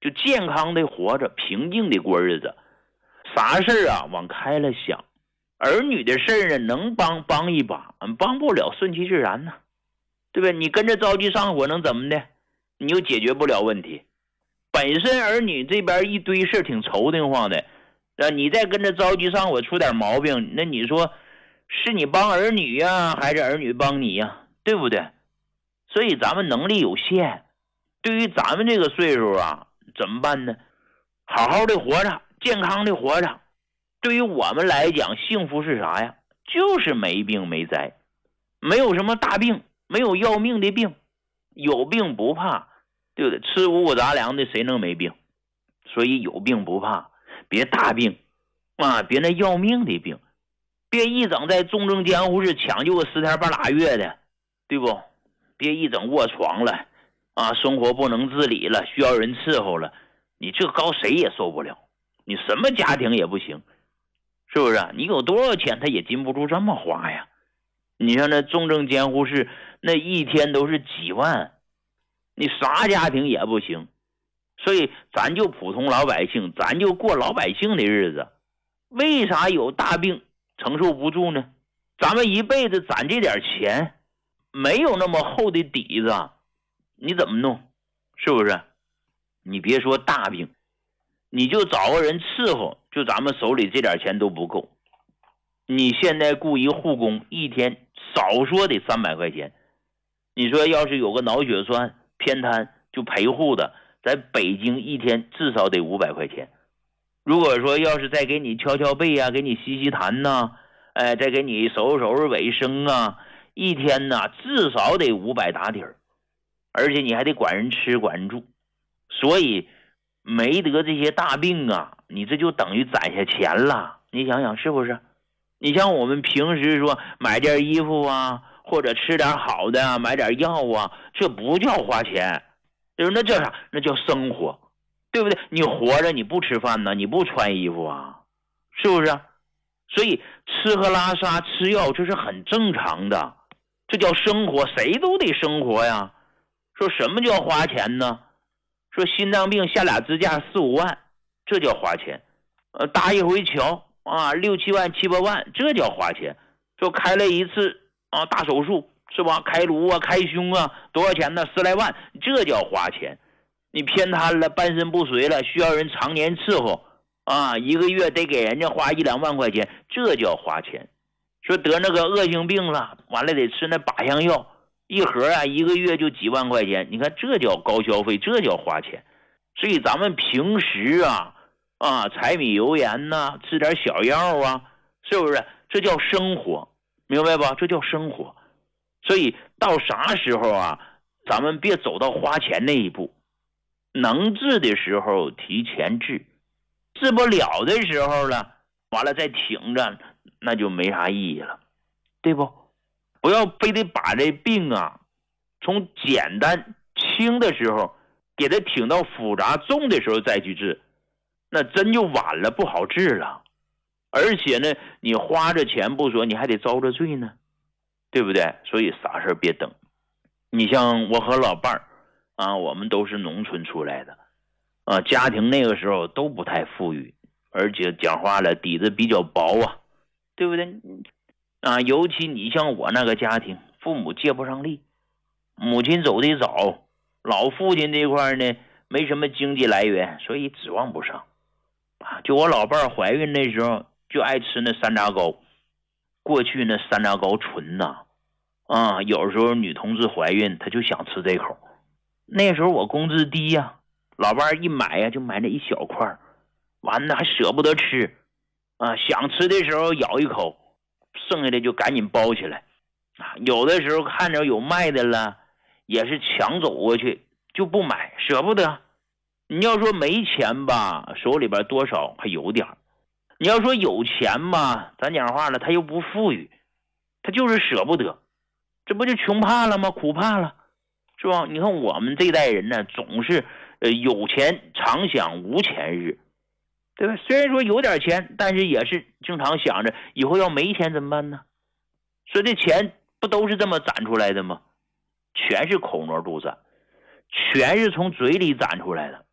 就健康的活着，平静的过日子。啥事啊往开了想，儿女的事呢能帮一把，帮不了顺其自然呢，对吧？你跟着着急上火能怎么的？你又解决不了问题。本身儿女这边一堆事挺愁得慌的，你再跟着着急上火出点毛病，那你说是你帮儿女呀，还是儿女帮你呀？对不对？所以咱们能力有限，对于咱们这个岁数啊，怎么办呢？好好的活着，健康的活着。对于我们来讲，幸福是啥呀？就是没病没灾，没有什么大病，没有要命的病，有病不怕，对不对？吃五谷杂粮的谁能没病？所以有病不怕，别大病啊，别那要命的病，别一整在重症监护室抢救个10天半拉月的，对不？别一整卧床了啊，生活不能自理了，需要人伺候了，你这高谁也受不了，你什么家庭也不行，是不是？你有多少钱他也禁不住这么花呀。你像那重症监护室那一天都是几万，你啥家庭也不行。所以咱就普通老百姓，咱就过老百姓的日子。为啥有大病承受不住呢？咱们一辈子攒这点钱，没有那么厚的底子，你怎么弄？是不是？你别说大病，你就找个人伺候，就咱们手里这点钱都不够。你现在雇一护工，一天少说得300块钱。你说要是有个脑血栓偏瘫就陪护的，在北京一天至少得500块钱。如果说要是再给你敲敲背啊，给你吸吸痰呐，再给你收拾卫生啊，一天呢至少得500打底儿，而且你还得管人吃管人住。所以没得这些大病啊，你这就等于攒下钱了。你想想是不是？你像我们平时说买件衣服啊，或者吃点好的啊，买点药啊，这不叫花钱，就是那叫啥？那叫生活，对不对？你活着你不吃饭呢，你不穿衣服啊，是不是？所以吃喝拉撒吃药这是很正常的，这叫生活，谁都得生活呀。说什么叫花钱呢？说心脏病下俩支架4、5万，这叫花钱。搭一回桥啊，6、7万、7、8万，这叫花钱。说开了一次啊大手术是吧？开颅啊，开胸啊，多少钱呢？10来万，这叫花钱。你偏瘫了，半身不遂了，需要人常年伺候啊，一个月得给人家花1、2万块钱，这叫花钱。说得那个恶性病了，完了得吃那靶向药，一盒啊，一个月就几万块钱，你看这叫高消费，这叫花钱。所以咱们平时柴米油盐呐，吃点小药啊，是不是？这叫生活，明白吧？这叫生活。所以到啥时候啊，咱们别走到花钱那一步，能治的时候提前治，治不了的时候了，完了再挺着，那就没啥意义了，对不？不要非得把这病啊从简单轻的时候给它挺到复杂重的时候再去治，那真就晚了，不好治了。而且呢，你花着钱不说，你还得遭着罪呢，对不对？所以啥事别等。你像我和老伴儿啊，我们都是农村出来的啊，家庭那个时候都不太富裕，而且讲话了底子比较薄啊，对不对？啊，尤其你像我那个家庭，父母借不上力，母亲走得早，老父亲这块呢没什么经济来源，所以指望不上啊。就我老伴儿怀孕那时候就爱吃那山楂糕，过去那山楂糕纯呐啊，有时候女同志怀孕她就想吃这口。那时候我工资低呀，老伴儿一买呀就买那一小块，完了还舍不得吃啊，想吃的时候咬一口，剩下的就赶紧包起来啊。有的时候看着有卖的了，也是抢走过去就不买，舍不得。你要说没钱吧，手里边多少还有点；你要说有钱吧，咱讲话了，他又不富裕，他就是舍不得，这不就穷怕了吗？苦怕了，是吧？你看我们这代人呢，总是有钱常想无钱日，对吧？虽然说有点钱，但是也是经常想着以后要没钱怎么办呢？说这钱不都是这么攒出来的吗？全是口挪肚子，全是从嘴里攒出来的。